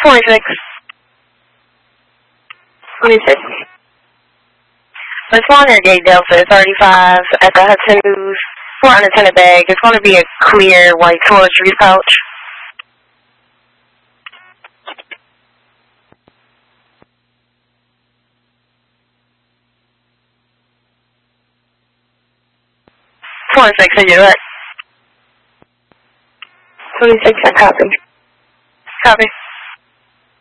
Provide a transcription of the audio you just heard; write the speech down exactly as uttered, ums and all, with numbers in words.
twenty-six. twenty-six. Respond to J Delta thirty-five at the Hudson News for unattended bag. It's going to be a clear white toiletries pouch. twenty-six, I do it. twenty-six, I copy. Copy.